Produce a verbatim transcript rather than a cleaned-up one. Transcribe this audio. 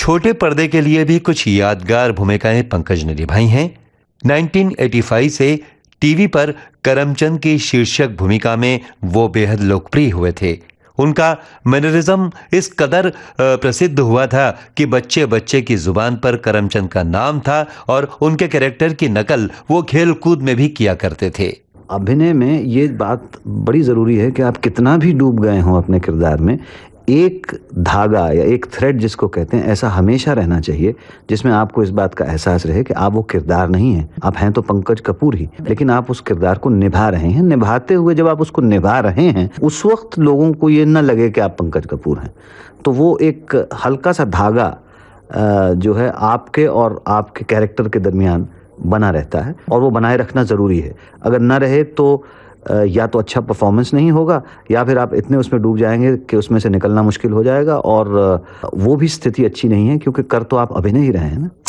छोटे पर्दे के लिए भी कुछ यादगार भूमिकाएं पंकज ने निभाई हैं। उन्नीस सौ पचासी से टीवी पर करमचंद की शीर्षक भूमिका में वो बेहद लोकप्रिय हुए थे। उनका मैनरिज्म इस कदर प्रसिद्ध हुआ था कि बच्चे बच्चे की जुबान पर करमचंद का नाम था और उनके कैरेक्टर की नकल वो खेल कूद में भी किया करते थे। अभिनय में ये बात बड़ी ज़रूरी है कि आप कितना भी डूब गए हों अपने किरदार में, एक धागा या एक थ्रेड जिसको कहते हैं, ऐसा हमेशा रहना चाहिए जिसमें आपको इस बात का एहसास रहे कि आप वो किरदार नहीं हैं। आप हैं तो पंकज कपूर ही, लेकिन आप उस किरदार को निभा रहे हैं। निभाते हुए जब आप उसको निभा रहे हैं, उस वक्त लोगों को ये न लगे कि आप पंकज कपूर हैं। तो वो एक हल्का सा धागा जो है आपके और आपके कैरेक्टर के दरमियान बना रहता है, और वो बनाए रखना ज़रूरी है। अगर ना रहे तो या तो अच्छा परफॉर्मेंस नहीं होगा, या फिर आप इतने उसमें डूब जाएंगे कि उसमें से निकलना मुश्किल हो जाएगा, और वो भी स्थिति अच्छी नहीं है, क्योंकि कर तो आप अभिनय ही रहे हैं ना।